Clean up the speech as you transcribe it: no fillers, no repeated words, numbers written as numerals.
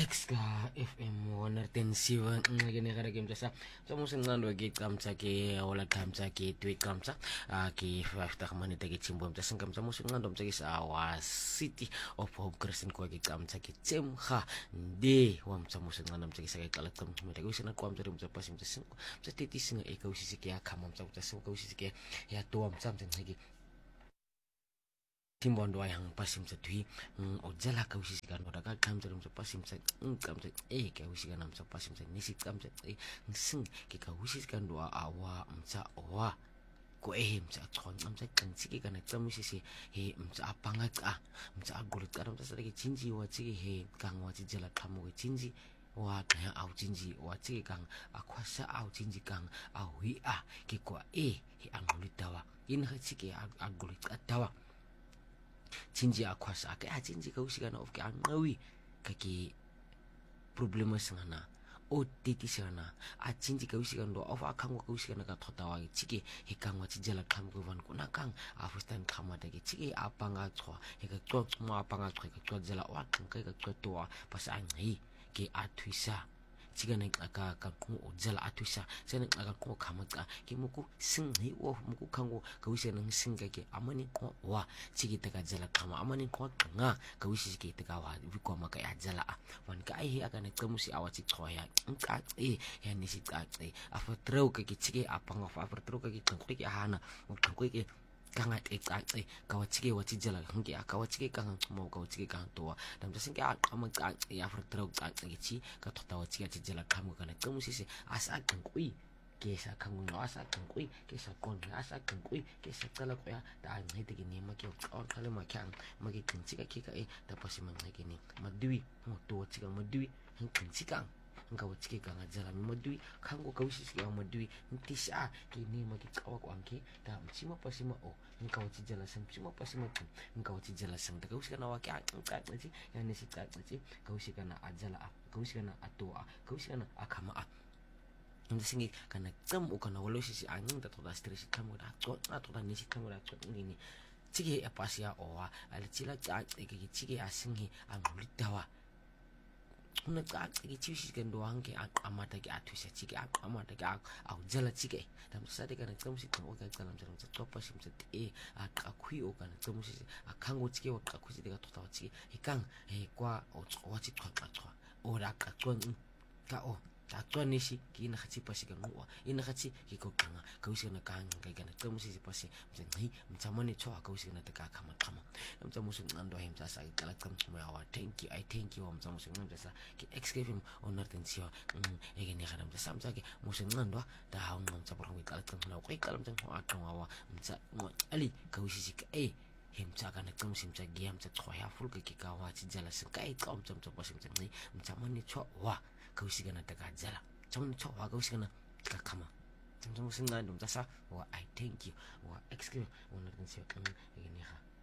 X ka FM 107 ngxakeni game sa musinqando ke qamtsa ke wala qamtsa ke twi qamtsa ke 5 ta manita ke chimbo mtsa singamtsa musinqando mtsa ke sa wa City of Hope Christian ko ke qamtsa ke tsemga ndi wa mtsa musinqando mtsa ke sa ke qala qamtsa mtsa ke usina kwamtsa mtsa pasi mtsa sinko mtsa teti singa eka usisi ke ya khama mtsa mtsa sinko usisi ke ya towa mtsa mtsa ngxaki timbondo yang pasim setui ojala ka usisi kan oda ka kamsa dum pasim set kamsa ka usisi kan amsa pasim set nisi kamsa sing ke ka usisi kan doa awa msa owa ko msa tron amsa kansi kan tsamusisi he msa apanga ka msa agulit ka msa sadaki jinji wa tsiki he kang wa jala kamu ke jinji wa kaya au jinji wa tsiki kang akwasa au jinji kang au hi ke kwa he angulit dawa in ha tsiki agulit ka dawa jinji akwasa ke jinji ka usikana of ke angawi kaki problema singana o titi singana jinji ka usikana do of akango ka usikana ka thotawa chiki hikangwa chijala khamko van kuna kang afustan khamata ke chiki apanga chwa hika chwa ma apanga chwa ka chwa jala wa kang ka chwa to pas angai ke atwisa chigana ka ku ojala atwisa sene ka ku khamaka ke muku singhi wo muku kango ka usena singa ke amani ko wa chigi taka jala khama amani ko nga ka usi ke taka wa biko maka ya jala wan ka ai aka ne tsamusi awachi choya nka ya nisi ka afatrau ke chigi apanga afatrau ke ke hana ko ke kanga kawachike wachijala ngi akawachike kanga mo kawachike kanga to dam jasinke ama ya frotro chi ka tota wachike chijala kamu kana kamusisi asa kankui kesa kangu asa kankui kesa kon asa kankui kesa kala ko ya da ngite ke ni make or kala makyang magi kinchika kika da pasima ngike ni madui mo to chika madui kinchika nga wachike kanga jala madui kango kausi ya madui ntisa ke ni magi kawa ko anke da mchima pasima nga wachi jala sang mchima pasima nga wachi jala sang da kausi kana waki ngachi ya nisi ngachi kausi kana ajala kausi kana atoa kausi kana akama singi kana tsam ukana walosi angin da toda stress kamu da to toda nisi kamu da to ngini chige apasia owa ali chila ke chige asingi angulitawa una ke chishi ke ndo ange amata ke atwisa chike amata ke au jala chike dam sade kana tsamusi kan oka kala mjala msa topa shimsa akhui oka na tsamusi akango chike wa akhui de ka tota chike ikang kwa wachi twa ora ka twa ka ta twa nisi ki na khachi pasi kan wa ina khachi ki ko kanga ka usi na kang ka kana tsamusi pasi mjani mtamani chwa ka usi na taka kama mtamusi ndo himsa sa kala tsamu ya wa thank you I thank you mtamusi mjasa ki excaving onar tensio egeni khana mjasa mjake musi ndo da haun mtsa porong kala tsamu na ko kala mtsa atwa wa mtsa ali ka usi ka himsa kana tsamusi mtsa gia mtsa choya full ka ki ka wa chi jala sa kai ka mtsa pasi mtamani chwa wa kausi kana taka jala chamun chowa kausi kana ka kama musi ndo mjasa wa I thank you wa excaving onar tensio egeni kha